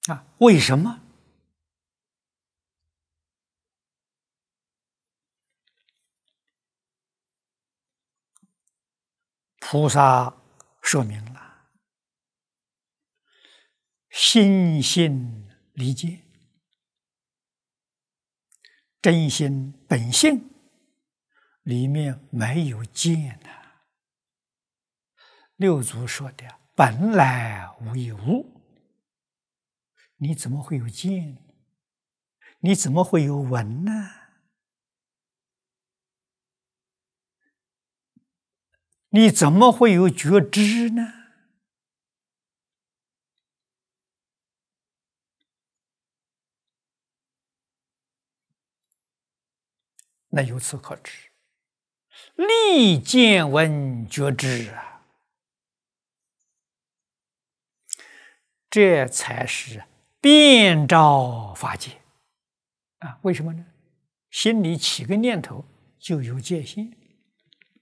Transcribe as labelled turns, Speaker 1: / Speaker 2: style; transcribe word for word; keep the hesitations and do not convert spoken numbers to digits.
Speaker 1: 啊？为什么？菩萨说明了，心性离见，真心本性里面没有见呐、啊。六祖说的本来无一物，你怎么会有见？你怎么会有闻呢？你怎么会有觉知呢？那由此可知，立见闻觉知啊，这才是遍照法界啊！为什么呢？心里起个念头就有界限。